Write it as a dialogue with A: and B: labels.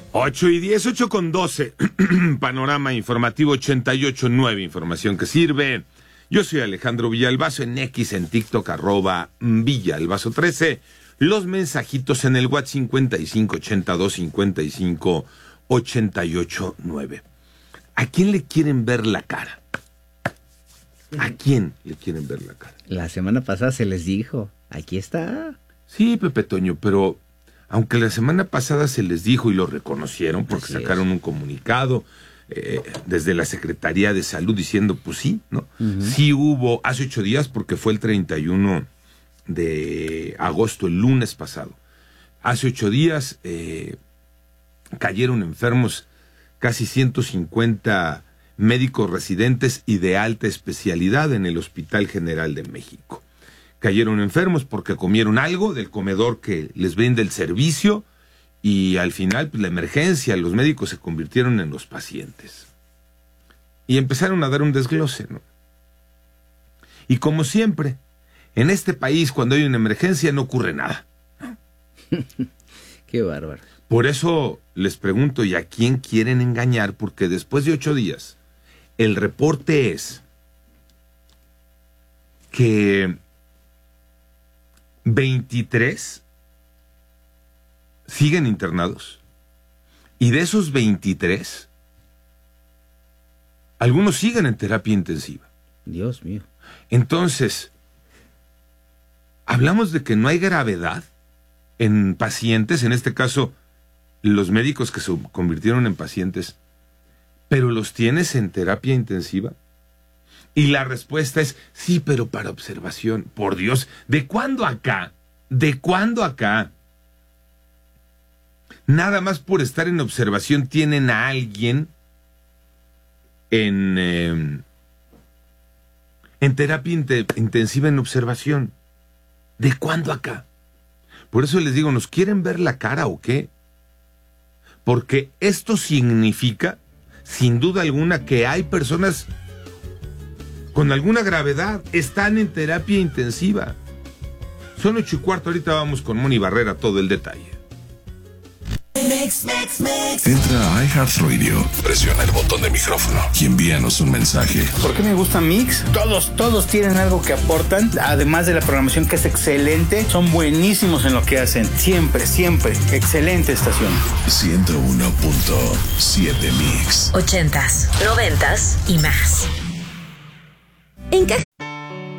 A: 8:10, 8:12. Panorama informativo 88.9, información que sirve. Yo soy Alejandro Villalbazo, en X, en TikTok, @Villalbazo13. Los mensajitos en el WhatsApp 5582558889. ¿A quién le quieren ver la cara? ¿A quién le quieren ver la cara?
B: La semana pasada se les dijo, aquí está.
A: Sí, Pepe Toño, pero aunque la semana pasada se les dijo y lo reconocieron porque
B: Así
A: sacaron
B: es.
A: un comunicado desde la Secretaría de Salud diciendo, pues sí, ¿no?
B: Uh-huh.
A: Sí hubo hace 8 días porque fue el 31 de agosto, el lunes pasado. Hace 8 días cayeron enfermos casi 150 médicos residentes y de alta especialidad en el Hospital General de México. Cayeron enfermos porque comieron algo del comedor que les brinda el servicio y al final, pues, la emergencia, los médicos se convirtieron en los pacientes. Y empezaron a dar un desglose, ¿no? Y como siempre, en este país, cuando hay una emergencia, no ocurre nada.
B: Qué bárbaro.
A: Por eso les pregunto, ¿y a quién quieren engañar? Porque después de 8 días, el reporte es que 23 siguen internados. Y de esos 23, algunos siguen en terapia intensiva.
B: Dios mío.
A: Entonces, hablamos de que no hay gravedad en pacientes, en este caso, los médicos que se convirtieron en pacientes, pero los tienes en terapia intensiva. Y la respuesta es, sí, pero para observación. Por Dios, ¿de cuándo acá? ¿De cuándo acá? Nada más por estar en observación tienen a alguien en terapia intensiva en observación. ¿De cuándo acá? Por eso les digo, ¿nos quieren ver la cara o qué? Porque esto significa, sin duda alguna, que hay personas con alguna gravedad, están en terapia intensiva. Son 8:15, ahorita vamos con Moni Barrera, todo el detalle.
C: Entra a iHeartRadio, presiona el botón de micrófono y envíanos un mensaje.
D: ¿Por qué me gusta Mix? Todos tienen algo que aportan, además de la programación que es excelente, son buenísimos en lo que hacen. Siempre, excelente estación.
C: 101.7 Mix.
E: 80s, 90s y más. En Caja